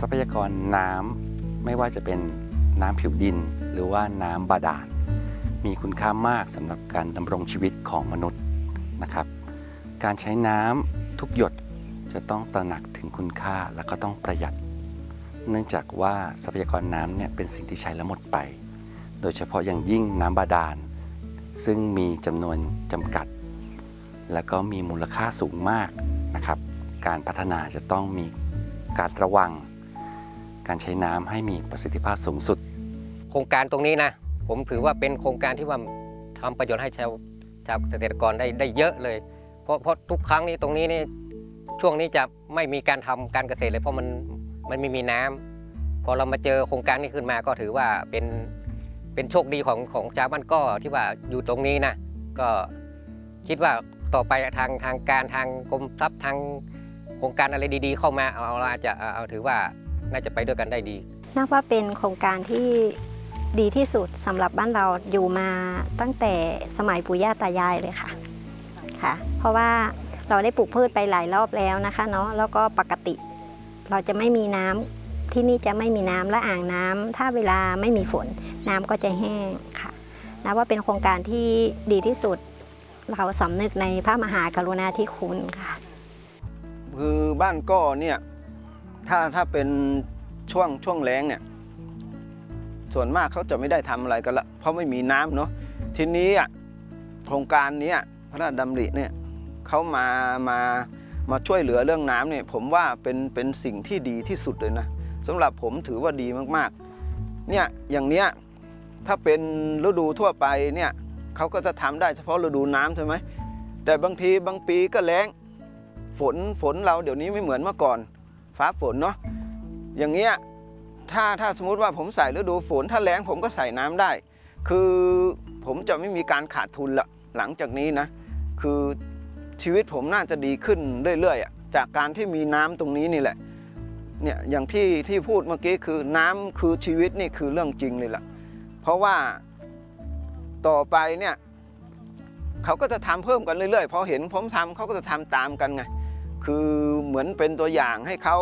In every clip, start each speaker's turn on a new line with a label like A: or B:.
A: รัพยากรน้ำไม่ว่าจะเป็นน้ำผิวดินหรือว่าน้ำบาดาลมีคุณค่ามากสำหรับการดำรงชีวิตของมนุษย์นะครับการใช้น้ำทุกหยดจะต้องตระหนักถึงคุณค่าและก็ต้องประหยัดเนื่องจากว่าทรัพยากรน้ำเนี่ยเป็นสิ่งที่ใช้แล้วหมดไปโดยเฉพาะอย่างยิ่งน้ำบาดาลซึ่งมีจำนวนจำกัดและก็มีมูลค่าสูงมากนะครับการพัฒนาจะต้องมีการระวังการใช้น้ำให้มีประสิทธิภาพสูงสุด
B: โครงการตรงนี้นะผมถือว่าเป็นโครงการที่ว่าทำประโยชน์ให้ชาวเกษตรกรได้เยอะเลยเพราะทุกครั้งนี้ตรงนี้นี่ช่วงนี้จะไม่มีการทำการเกษตรเลยเพราะมันไม่มีน้ำพอเรามาเจอโครงการนี้ขึ้นมาก็ถือว่าเป็นโชคดีของชาวบ้านก็ที่ว่าอยู่ตรงนี้นะก็คิดว่าต่อไปทางการทางกรมทรัพย์ทางโครงการอะไรดีๆเข้ามาเราอาจจะเอาถือว่าน่าจะไปด้วยกันได้ดี
C: นับว่าเป็นโครงการที่ดีที่สุดสำหรับบ้านเราอยู่มาตั้งแต่สมัยปู่ย่าตายายเลยค่ะเพราะว่าเราได้ปลูกพืชไปหลายรอบแล้วนะคะเนาะแล้วก็ปกติเราจะไม่มีน้ำที่นี่จะไม่มีน้ำและอ่างน้ำถ้าเวลาไม่มีฝนน้ำก็จะแห้งค่ะนับว่าเป็นโครงการที่ดีที่สุดเราสำนึกในพระมหากรุณาธิคุณค่ะ
D: คือบ้านก็เนี่ยถ้าเป็นช่วงแล้งเนี่ยส่วนมากเขาจะไม่ได้ทำอะไรกันละเพราะไม่มีน้ำเนาะทีนี้โครงการนี้พระราชดำริเนี่ยเขามาช่วยเหลือเรื่องน้ำเนี่ยผมว่าเป็นสิ่งที่ดีที่สุดเลยนะสำหรับผมถือว่าดีมากๆเนี่ยอย่างเนี้ยถ้าเป็นฤดูทั่วไปเนี่ยเขาก็จะทำได้เฉพาะฤดูน้ำใช่ไหมแต่บางปีก็แล้งฝนเราเดี๋ยวนี้ไม่เหมือนเมื่อก่อนฟ้าฝนเนาะอย่างเงี้ยถ้าสมมุติว่าผมใส่ฤดูฝนถ้าแล้งผมก็ใส่น้ำได้คือผมจะไม่มีการขาดทุนละหลังจากนี้นะคือชีวิตผมน่าจะดีขึ้นเรื่อยๆจากการที่มีน้ำตรงนี้นี่แหละเนี่ยอย่างที่พูดเมื่อกี้คือน้ำคือชีวิตนี่คือเรื่องจริงเลยล่ะเพราะว่าต่อไปเนี่ยเขาก็จะทำเพิ่มกันเรื่อยๆพอเห็นผมทำเขาก็จะทำตามกันไงคือเหมือนเป็นตัวอย่างให้เขา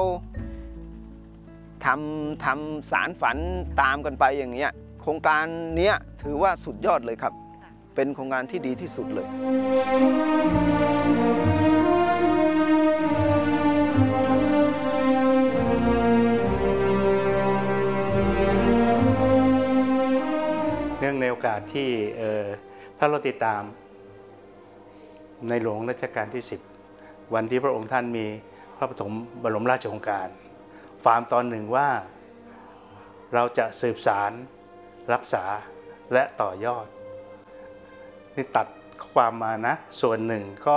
D: ทำสารฝันตามกันไปอย่างเงี้ยโครงการนี้ถือว่าสุดยอดเลยครับเป็นโครงการที่ดีที่สุดเลย
E: เนื่องในโอกาสที่ถ้าเราติดตามในหลวงรัชกาลที่ 10วันที่พระองค์ท่านมีพระปฐมบรมราชโองการฟาร์มตอนหนึ่งว่าเราจะสืบสารรักษาและต่อยอดนี่ตัดความมานะส่วนหนึ่งก็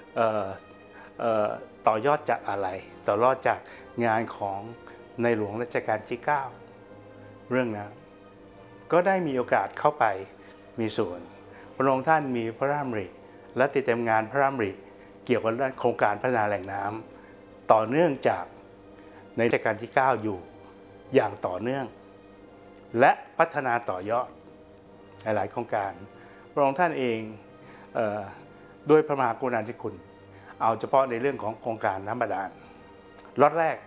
E: ต่อยอดจากอะไรต่อยอดจากงานของในหลวงรัชกาลที่ 9เรื่องน้ำก็ได้มีโอกาสเข้าไปมีส่วนพระองค์ท่านมีพระราชดำริและติดตามงานพระราชดำริเกี่ยวกับโครงการพัฒนาแหล่งน้ำต่อเนื่องจากในรัชกาลที่ 9อยู่อย่างต่อเนื่องและพัฒนาต่อยอดหลายโครงการพระองค์ท่านเองด้วยพระมหากรุณาธิคุณเอาเฉพาะในเรื่องของโครงการน้ำบาดาลล็อตแรก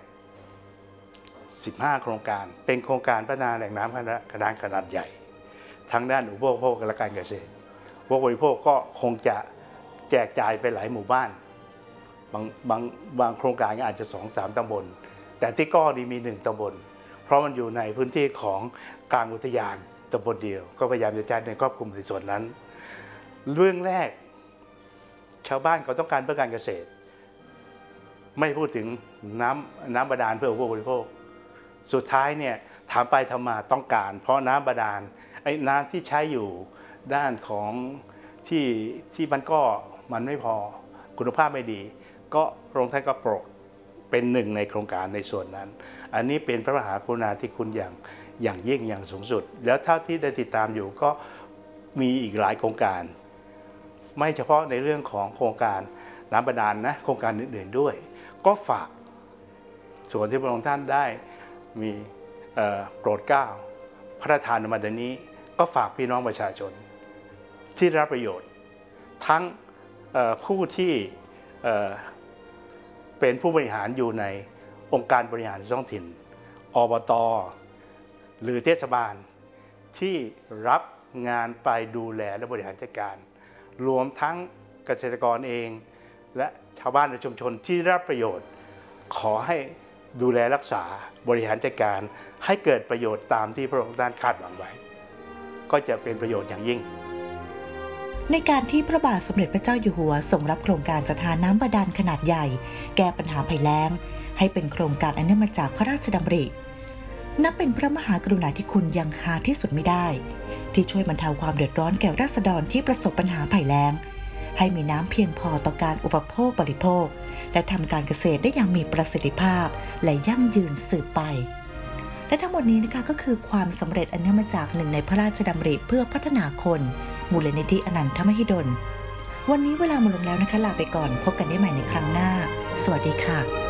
E: 15โครงการเป็นโครงการพัฒนาแหล่งน้ำขนาดใหญ่ทั้งด้านอุปโภคและการเกษตรผู้บริโภคก็คงจะแจกจ่ายไปหลายหมู่บ้านบางโครงการอาจจะ 2-3 ตำบลแต่ที่ก้อนี้มี1ตำบลเพราะมันอยู่ในพื้นที่ของกลางอุทยานตำบลเดียวก็พยายามจะใช้ในครอบคลุมในส่วนนั้นเรื่องแรกชาวบ้านเขาต้องการเพื่อการเกษตรไม่พูดถึงน้ำบาดาลเพื่อผู้บริโภคสุดท้ายเนี่ยถามไปทำมาต้องการเพราะน้ำบาดาลไอ้น้ำที่ใช้อยู่ด้านของที่มันไม่พอคุณภาพไม่ดีก็พระองค์ท่านก็โปรดเป็นหนึ่งในโครงการในส่วนนั้นอันนี้เป็นพระมหากรุณาธิคุณอย่างยิ่งอย่างสูงสุดแล้วเท่าที่ได้ติดตามอยู่ก็มีอีกหลายโครงการไม่เฉพาะในเรื่องของโครงการน้ำบาดาลนะโครงการอื่นๆด้วยก็ฝากส่วนที่พระองค์ท่านได้มีโปรดเกล้าพระราชทานมาดังนี้ก็ฝากพี่น้องประชาชนที่รับประโยชน์ทั้งผู้ที่เป็นผู้บริหารอยู่ในองค์การบริหารท้องถิ่นอบต.หรือเทศบาลที่รับงานไปดูแลและบริหารจัดการรวมทั้งเกษตรกรเองและชาวบ้านในชุมชนที่ได้รับประโยชน์ขอให้ดูแลรักษาบริหารจัดการให้เกิดประโยชน์ตามที่พระองค์ท่านคาดหวังไว้ก็จะเป็นประโยชน์อย่างยิ่ง
F: ในการที่พระบาทสมเด็จพระเจ้าอยู่หัวทรงรับโครงการจัดหาน้ำบาดาลขนาดใหญ่แก้ปัญหาภัยแล้งให้เป็นโครงการอันเนื่องมาจากพระราชดำรินับเป็นพระมหากรุณาธิคุณอย่างหาที่สุดไม่ได้ที่ช่วยบรรเทาความเดือดร้อนแก่ราษฎรที่ประสบปัญหาภัยแล้งให้มีน้ำเพียงพอต่อการอุปโภคบริโภคและทำการเกษตรได้อย่างมีประสิทธิภาพและยั่งยืนสืบไปและทั้งหมดนี้นะคะก็คือความสำเร็จอันเนื่องมาจากหนึ่งในพระราชดำริเพื่อพัฒนาคนมูลนิธิอนันทมหิดลวันนี้เวลาหมดลงแล้วนะคะลาไปก่อนพบกันได้ใหม่ในครั้งหน้าสวัสดีค่ะ